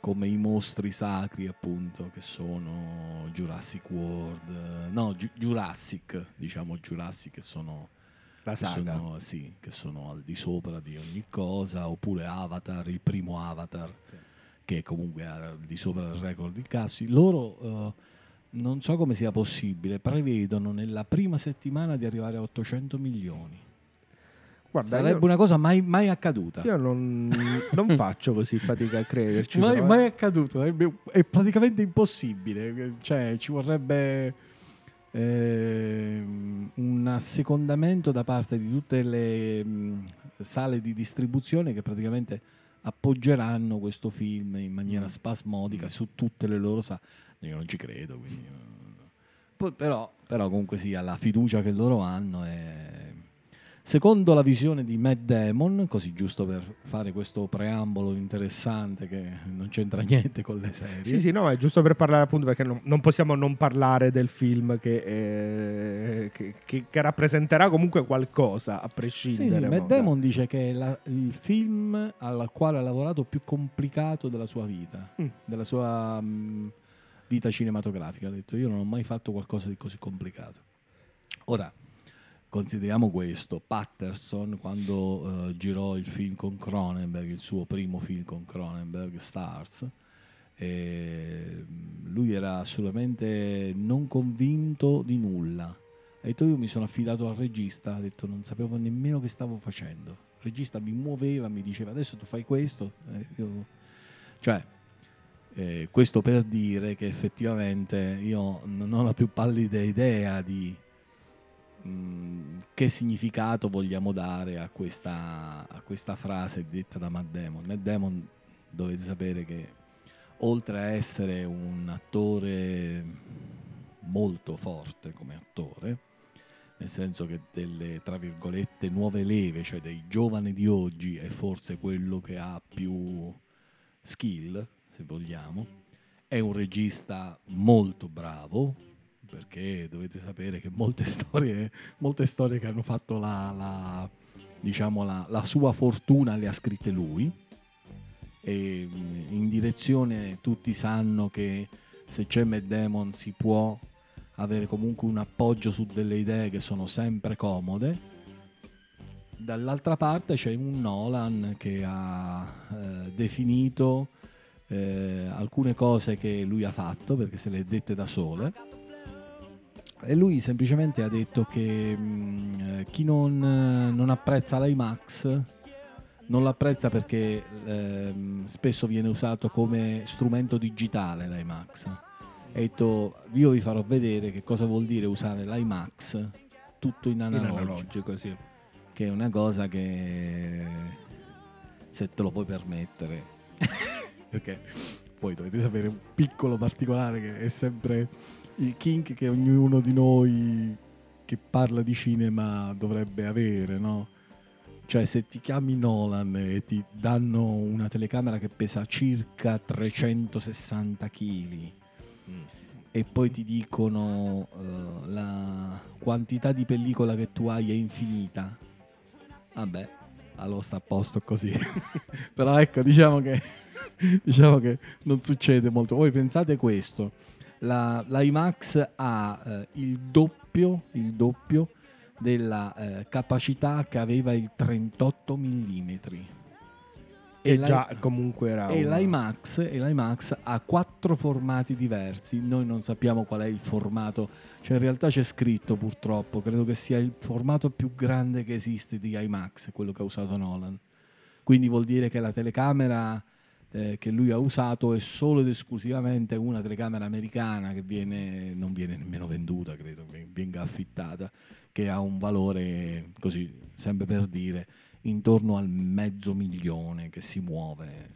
come i mostri sacri, appunto, che sono Jurassic World, no, Jurassic, diciamo Jurassic, che sono La saga. che sono al di sopra di ogni cosa, oppure Avatar, il primo Avatar, che comunque è al di sopra del record di incassi. Loro non so come sia possibile, prevedono nella prima settimana di arrivare a 800 milioni. Guarda, Sarebbe una cosa mai accaduta. io non faccio così fatica a crederci. Mai, però, mai accaduto, è praticamente impossibile. Cioè, ci vorrebbe un assecondamento da parte di tutte le sale di distribuzione che praticamente appoggeranno questo film in maniera spasmodica su tutte le loro sale. Io non ci credo, quindi, però comunque sia, la fiducia che loro hanno è... Secondo la visione di Matt Damon, così giusto per fare questo preambolo interessante che non c'entra niente con le serie. Sì, no, è giusto per parlare, appunto, perché non possiamo non parlare del film che rappresenterà comunque qualcosa, a prescindere. Sì, Matt Damon dice che è il film al quale ha lavorato più complicato della sua vita, della sua vita cinematografica. Ha detto: io non ho mai fatto qualcosa di così complicato. Ora, consideriamo questo: Patterson, quando girò il film con Cronenberg, il suo primo film con Cronenberg, Stars, lui era assolutamente non convinto di nulla. Ha detto: io mi sono affidato al regista, ha detto non sapevo nemmeno che stavo facendo. Il regista mi muoveva, mi diceva adesso tu fai questo. Questo per dire che effettivamente io non ho la più pallida idea di che significato vogliamo dare a questa frase detta da Matt Damon. Matt Damon, dovete sapere che oltre a essere un attore molto forte come attore, nel senso che delle, tra virgolette, nuove leve, cioè dei giovani di oggi, è forse quello che ha più skill, se vogliamo, è un regista molto bravo, perché dovete sapere che molte storie che hanno fatto diciamo la sua fortuna le ha scritte lui, e in direzione tutti sanno che se c'è Matt Damon si può avere comunque un appoggio su delle idee che sono sempre comode. Dall'altra parte c'è un Nolan che ha definito alcune cose che lui ha fatto, perché se le è dette da sole, e lui semplicemente ha detto che chi non apprezza l'IMAX non l'apprezza perché spesso viene usato come strumento digitale l'IMAX. Ha detto: io vi farò vedere che cosa vuol dire usare l'IMAX tutto in analogico, sì. che è una cosa che, se te lo puoi permettere, perché poi dovete sapere un piccolo particolare che è sempre il kink che ognuno di noi che parla di cinema dovrebbe avere, no? Cioè, se ti chiami Nolan e ti danno una telecamera che pesa circa 360 kg e poi ti dicono la quantità di pellicola che tu hai è infinita, vabbè, allora sta a posto così. Però ecco, diciamo che non succede molto. Voi pensate questo: l'IMAX ha il doppio della capacità che aveva il 38 mm. E già comunque era e l'IMAX ha 4 formati diversi. Noi non sappiamo qual è il formato, cioè in realtà c'è scritto, purtroppo, credo che sia il formato più grande che esiste di IMAX, quello che ha usato Nolan. Quindi vuol dire che la telecamera che lui ha usato è solo ed esclusivamente una telecamera americana che non viene nemmeno venduta, credo che venga affittata, che ha un valore, così, sempre per dire, intorno al $500,000, che si muove,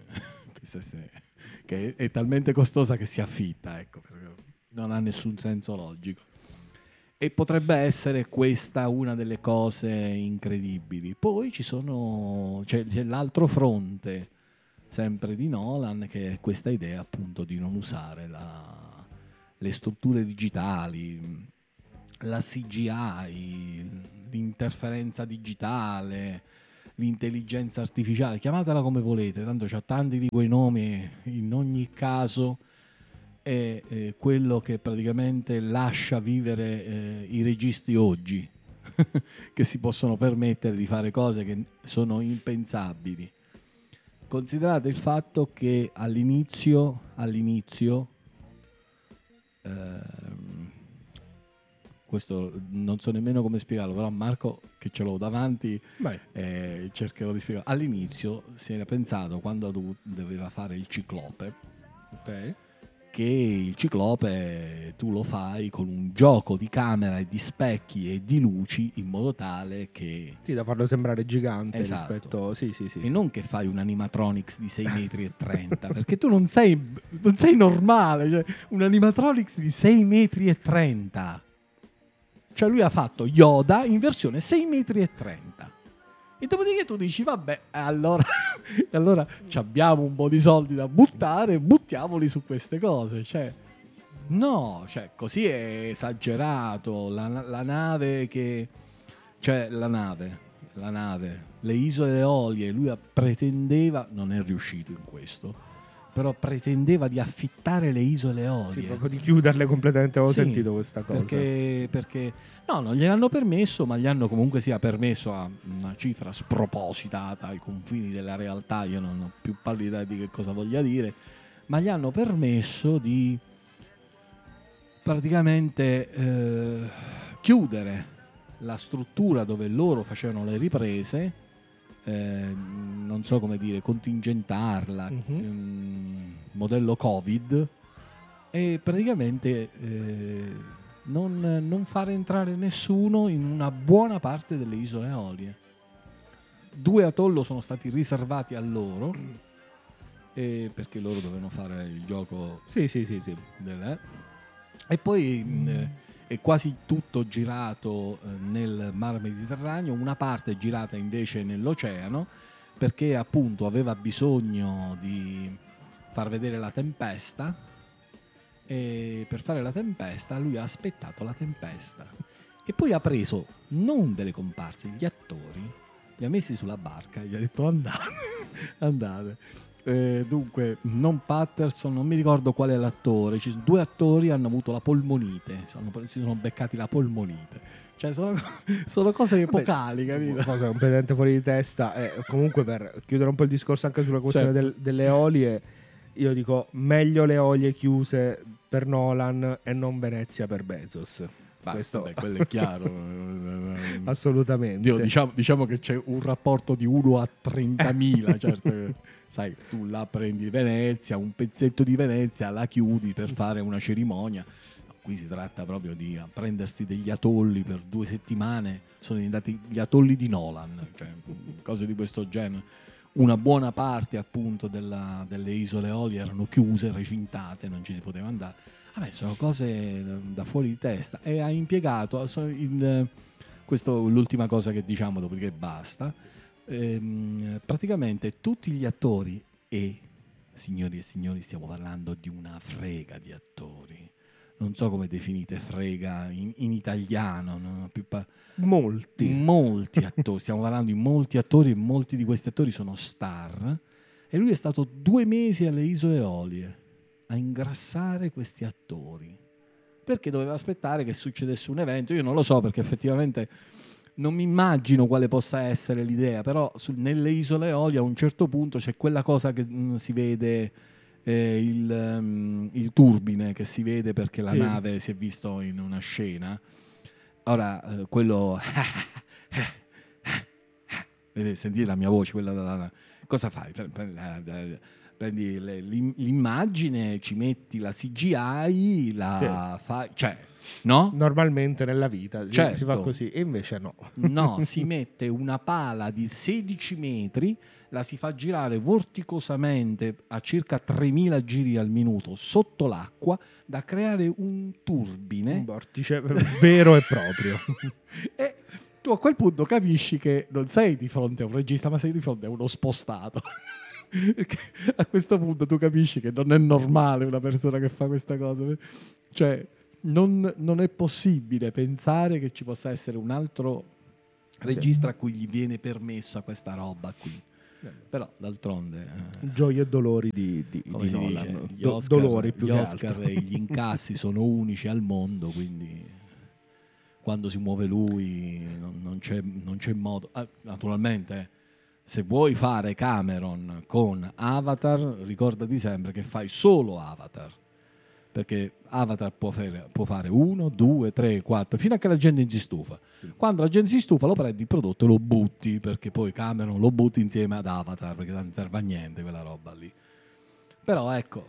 che è talmente costosa che si affitta, ecco, non ha nessun senso logico. E potrebbe essere questa una delle cose incredibili. Poi c'è l'altro fronte, sempre di Nolan, che è questa idea appunto di non usare le strutture digitali, la CGI, l'interferenza digitale, l'intelligenza artificiale, chiamatela come volete, tanto c'ha tanti di quei nomi, in ogni caso è quello che praticamente lascia vivere i registi oggi, che si possono permettere di fare cose che sono impensabili. Considerate il fatto che all'inizio questo non so nemmeno come spiegarlo, però Marco, che ce l'ho davanti, cercherò di spiegare. All'inizio si era pensato, quando doveva fare il Ciclope, Ok. che il Ciclope tu lo fai con un gioco di camera e di specchi e di luci in modo tale che... Sì, da farlo sembrare gigante, Esatto. rispetto... Sì. E non che fai un animatronics di 6,30 metri, perché tu non sei normale, cioè un animatronics di 6,30 metri. Cioè lui ha fatto Yoda in versione 6,30 metri. E dopodiché tu dici, vabbè, allora abbiamo un po' di soldi da buttare, buttiamoli su queste cose. Cioè, no, cioè, così è esagerato. La nave che... Cioè, la nave, le isole Eolie, lui pretendeva, non è riuscito in questo, però pretendeva di affittare le isole Eolie. Sì, proprio di chiuderle completamente, avevo Sì, sentito questa cosa. Perché no, non gliel'hanno permesso, ma gli hanno comunque sia permesso a una cifra spropositata ai confini della realtà, io non ho più pallida di che cosa voglia dire, ma gli hanno permesso di praticamente chiudere la struttura dove loro facevano le riprese, non so come dire, contingentarla, modello Covid, e praticamente non fare entrare nessuno in una buona parte delle isole Eolie. 2 atollo sono stati riservati a loro, perché loro dovevano fare il gioco. Sì. E poi è quasi tutto girato nel Mar Mediterraneo, una parte è girata invece nell'oceano, perché appunto aveva bisogno di far vedere la tempesta, e per fare la tempesta lui ha aspettato la tempesta e poi ha preso non delle comparse, gli attori, li ha messi sulla barca e gli ha detto andate. Dunque, non Patterson, non mi ricordo qual è l'attore, 2 attori hanno avuto la polmonite, si sono beccati la polmonite, cioè sono cose epocali, capito? Cosa completamente fuori di testa. Comunque, per chiudere un po' il discorso anche sulla questione delle Eolie, io dico meglio le Eolie chiuse per Nolan e non Venezia per Bezos. Questo... Vabbè, quello è chiaro. Assolutamente. Diciamo che c'è un rapporto di 1 a 30.000, certo. Sai, tu la prendi Venezia, un pezzetto di Venezia, la chiudi per fare una cerimonia. Qui si tratta proprio di prendersi degli atolli per 2 settimane, sono diventati gli atolli di Nolan, cioè cose di questo genere. Una buona parte appunto delle isole Eolie erano chiuse, recintate, non ci si poteva andare. Vabbè, sono cose da fuori di testa. E ha impiegato, questo è l'ultima cosa che diciamo, dopodiché basta, praticamente tutti gli attori, e signori e signori stiamo parlando di una frega di attori, non so come definite frega in italiano, no? Molti attori, stiamo parlando di molti attori, e molti di questi attori sono star, e lui è stato 2 mesi alle isole Eolie a ingrassare questi attori, perché doveva aspettare che succedesse un evento. Io non lo so, perché effettivamente non mi immagino quale possa essere l'idea, però nelle isole Eolie a un certo punto c'è quella cosa che si vede, il turbine che si vede perché la nave si è visto in una scena. Ora quello vedete, sentite la mia voce, quella cosa fai? Prendi l'immagine, ci metti la CGI, fai, cioè, no? Normalmente nella vita certo. Si fa così, e invece no. No, si mette una pala di 16 metri, la si fa girare vorticosamente a circa 3.000 giri al minuto sotto l'acqua, da creare un turbine. Un vortice vero e proprio. E tu a quel punto capisci che non sei di fronte a un regista, ma sei di fronte a uno spostato. Perché a questo punto tu capisci che non è normale una persona che fa questa cosa. Cioè, non è possibile pensare che ci possa essere un altro regista a cui gli viene permessa questa roba qui. Però d'altronde gioie e dolori di come si Nolan. dice, gli Oscar, dolori più gli che Oscar altro. e gli incassi sono unici al mondo, quindi quando si muove lui non c'è modo. Naturalmente se vuoi fare Cameron con Avatar, ricordati sempre che fai solo Avatar, perché Avatar può fare 1, 2, 3, 4, fino a che la gente non si stufa. Quando la gente si stufa lo prendi il prodotto e lo butti, perché poi Cameron lo butti insieme ad Avatar, perché non serve a niente quella roba lì. Però ecco,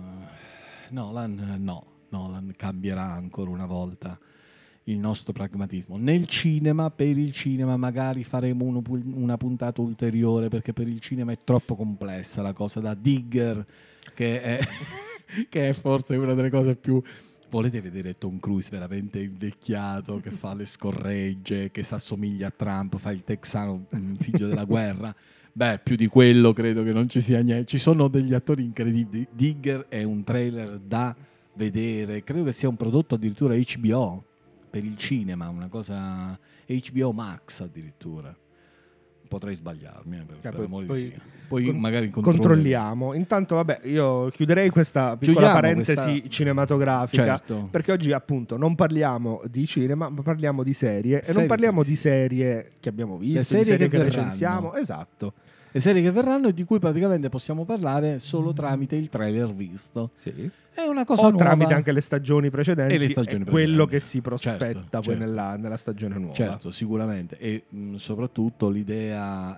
Nolan cambierà ancora una volta il nostro pragmatismo. Nel cinema, per il cinema magari faremo una puntata ulteriore, perché per il cinema è troppo complessa la cosa da Digger, che è, che è forse una delle cose più... Volete vedere Tom Cruise veramente invecchiato, che fa le scorregge, che si assomiglia a Trump, fa il texano, figlio della guerra? Beh, più di quello credo che non ci sia niente. Ci sono degli attori incredibili. Digger è un trailer da vedere, credo che sia un prodotto addirittura HBO per il cinema, una cosa HBO Max addirittura. Potrei sbagliarmi, per amore di Dio. Poi magari controlliamo. Intanto, vabbè, io chiuderei questa piccola parentesi cinematografica, certo, perché oggi appunto non parliamo di cinema, ma parliamo di serie e non parliamo di serie che abbiamo visto, di serie che recensiamo. Esatto. Le serie che verranno e di cui praticamente possiamo parlare solo tramite il trailer visto. Sì. È una cosa nuova. Tramite anche le stagioni precedenti e le stagioni quello che si prospetta certo, poi nella stagione nuova. Certo, sicuramente. E soprattutto l'idea,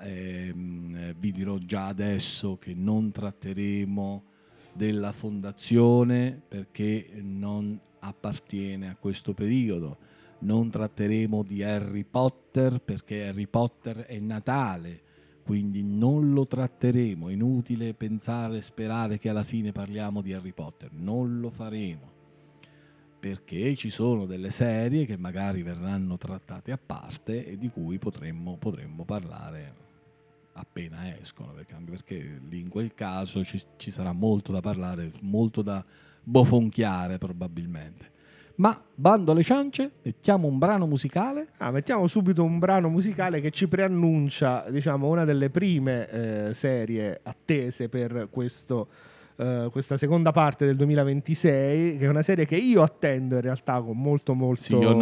vi dirò già adesso che non tratteremo della fondazione perché non appartiene a questo periodo. Non tratteremo di Harry Potter perché Harry Potter è Natale. Quindi non lo tratteremo, è inutile pensare e sperare che alla fine parliamo di Harry Potter, non lo faremo, perché ci sono delle serie che magari verranno trattate a parte e di cui potremmo parlare appena escono, perché lì in quel caso ci sarà molto da parlare, molto da bofonchiare probabilmente. Ma bando alle ciance, mettiamo un brano musicale. Mettiamo subito un brano musicale che ci preannuncia, diciamo, una delle prime serie attese per questa seconda parte del 2026, che è una serie che io attendo in realtà con molto sì, io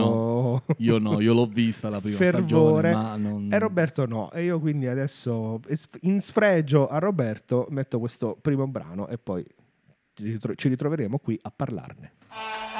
l'ho vista la prima stagione, ma non... e Roberto no, e io quindi adesso in sfregio a Roberto metto questo primo brano e poi ci ritroveremo qui a parlarne.